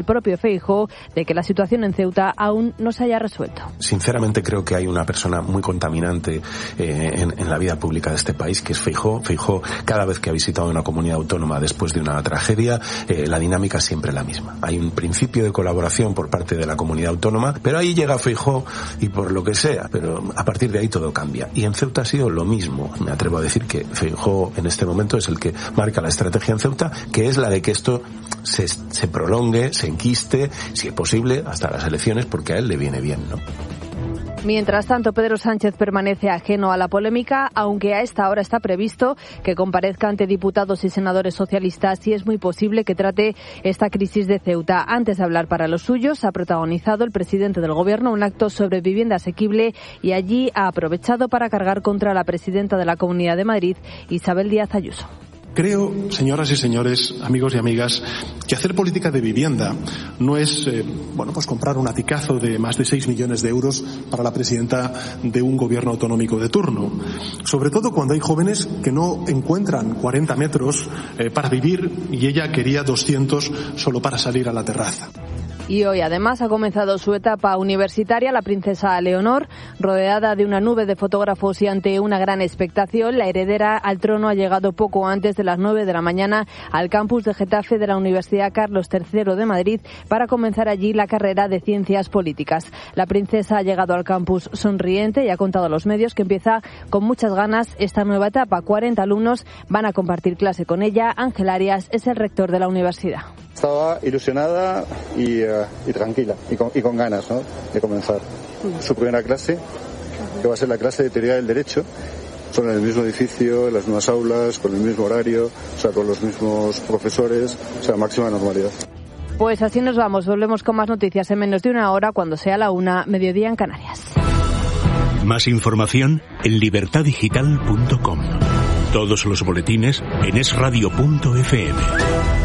el propio Feijóo de que la situación en Ceuta aún no se haya resuelto. Sinceramente creo que hay una persona muy contaminante en la vida pública de este país, que es Feijóo. Feijóo, cada vez que ha visitado una comunidad autónoma después de una tragedia, la dinámica es siempre la misma. Hay un principio de colaboración por parte de la comunidad autónoma, pero ahí llega Feijóo y por lo que sea, pero a partir de ahí todo cambia. Y en Ceuta ha sido lo mismo. Me atrevo a decir que Feijóo en este momento es el que marca la estrategia en Ceuta, que es la de que esto se prolongue, se enquiste, si es posible, hasta las elecciones, porque a él le viene bien, ¿no? Mientras tanto, Pedro Sánchez permanece ajeno a la polémica, aunque a esta hora está previsto que comparezca ante diputados y senadores socialistas y es muy posible que trate esta crisis de Ceuta. Antes de hablar para los suyos, ha protagonizado el presidente del Gobierno un acto sobre vivienda asequible y allí ha aprovechado para cargar contra la presidenta de la Comunidad de Madrid, Isabel Díaz Ayuso. Creo, señoras y señores, amigos y amigas, que hacer política de vivienda no es, pues comprar un aticazo de más de 6 millones de euros para la presidenta de un gobierno autonómico de turno. Sobre todo cuando hay jóvenes que no encuentran 40 metros para vivir y ella quería 200 solo para salir a la terraza. Y hoy además ha comenzado su etapa universitaria la princesa Leonor, rodeada de una nube de fotógrafos y ante una gran expectación. La heredera al trono ha llegado poco antes de las 9 de la mañana al campus de Getafe de la Universidad Carlos III de Madrid para comenzar allí la carrera de Ciencias Políticas. La princesa ha llegado al campus sonriente y ha contado a los medios que empieza con muchas ganas esta nueva etapa. 40 alumnos van a compartir clase con ella. Ángel Arias es el rector de la universidad. Estaba ilusionada y tranquila y con ganas, ¿no?, de comenzar su primera clase, que va a ser la clase de teoría del derecho. Son en el mismo edificio, en las mismas aulas, con el mismo horario, o sea, con los mismos profesores, o sea, máxima normalidad. Pues así nos vamos. Volvemos con más noticias en menos de una hora, cuando sea la 1, mediodía en Canarias. Más información en libertadigital.com. Todos los boletines en esradio.fm.